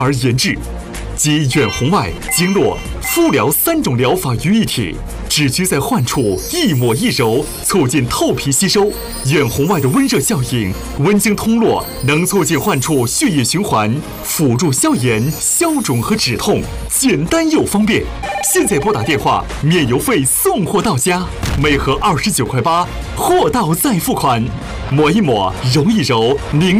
而研制，集远红外、经络、敷疗3种疗法于一体，只需在患处一抹一揉，促进透皮吸收。远红外的温热效应，温经通络，能促进患处血液循环，辅助消炎、消肿和止痛，简单又方便。现在拨打电话，免邮费送货到家，每盒29.8块，货到再付款。抹一抹，揉一揉，您